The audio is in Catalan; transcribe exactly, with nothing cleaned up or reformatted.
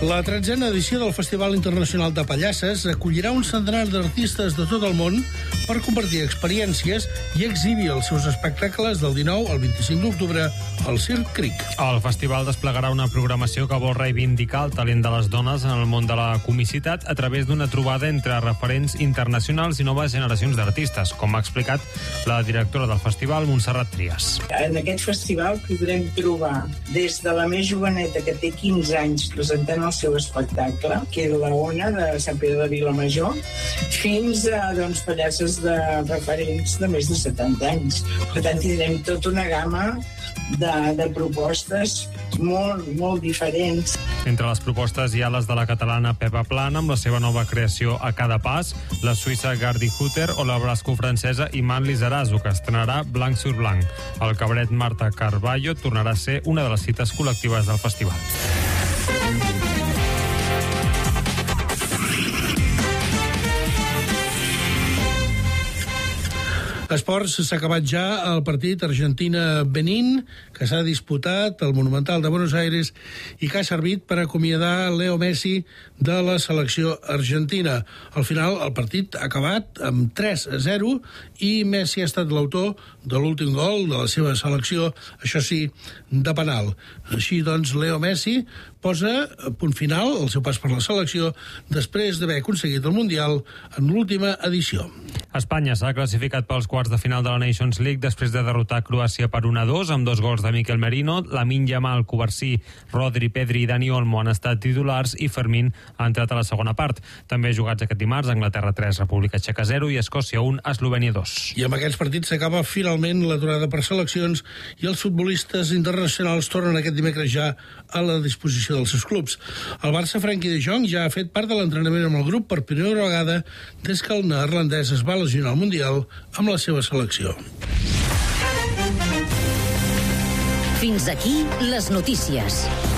La tretzena edició del Festival Internacional de Pallasses acollirà un centenar d'artistes de tot el món per compartir experiències i exhibir els seus espectacles del dinou al vint-i-cinc d'octubre al Circ Cric. El festival desplegarà una programació que vol reivindicar el talent de les dones en el món de la comicitat a través d'una trobada entre referents internacionals i noves generacions d'artistes, com ha explicat la directora del festival, Montserrat Trias. En aquest festival podrem trobar des de la més joveneta, que té quinze anys, presentant el seu espectacle, que és la Ona de Sant Pere de Vilamajor, fins a doncs, pallasses de referents de més de setanta anys. Per tant, tindrem tota una gamma de, de propostes molt, molt diferents. Entre les propostes hi ha les de la catalana Pepa Plana, amb la seva nova creació A cada pas, la suïssa Gardi Hutter o la bascofrancesa Iman Lizarazu, que estrenarà Blanc sur Blanc. El cabaret Marta Carballo tornarà a ser una de les cites col·lectives del festival. Esports, s'ha acabat ja el partit Argentina-Benín, que s'ha disputat al Monumental de Buenos Aires i que ha servit per acomiadar Leo Messi de la selecció argentina. Al final, el partit ha acabat amb tres a zero i Messi ha estat l'autor de l'últim gol de la seva selecció, això sí, de penal. Així, doncs, Leo Messi posa punt final al seu pas per la selecció després d'haver aconseguit el Mundial en l'última edició. Espanya s'ha classificat pels quarts de final de la Nations League després de derrotar Croàcia per un a dos amb dos gols de Miquel Merino. Lamine Yamal, Covarsí, Rodri, Pedri i Dani Olmo han estat titulars i Fermín ha entrat a la segona part. També jugats aquest dimarts, Anglaterra tres, República Txeca zero i Escòcia un, Eslovènia dos. I amb aquests partits s'acaba finalment l'aturada per seleccions i els futbolistes internacionals tornen aquest dimecres ja a la disposició dels seus clubs. El Barça Frenkie de Jong ja ha fet part de l'entrenament amb el grup per primera vegada des que el neerlandès es va lesionar al Mundial amb la seva selecció. Fins aquí les notícies.